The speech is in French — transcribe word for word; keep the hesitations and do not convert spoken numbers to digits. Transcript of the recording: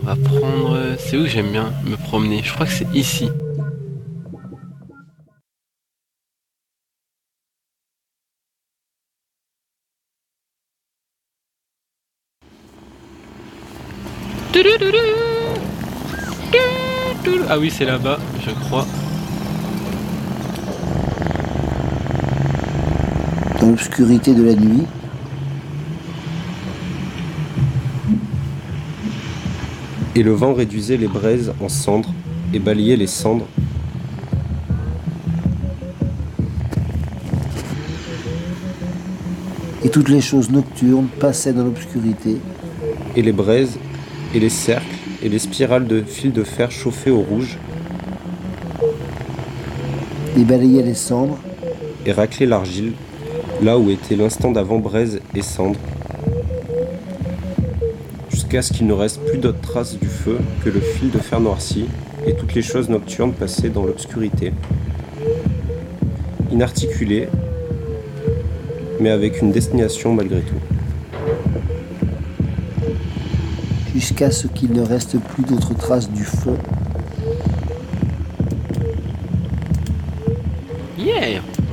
va prendre... C'est où que j'aime bien me promener? Je crois que c'est ici. Ah oui, c'est là-bas, je crois. Dans l'obscurité de la nuit, Et le vent réduisait les braises en cendres et balayait les cendres. et toutes les choses nocturnes passaient dans l'obscurité, Et les braises, et les cercles, et les spirales de fil de fer chauffés au rouge, et balayaient les cendres, et raclaient l'argile, là où était l'instant d'avant braise et cendres, jusqu'à ce qu'il ne reste plus d'autres traces du feu que le fil de fer noirci, et toutes les choses nocturnes passaient dans l'obscurité, inarticulées, mais avec une destination malgré tout. jusqu'à ce qu'il ne reste plus d'autres traces du feu. Yeah!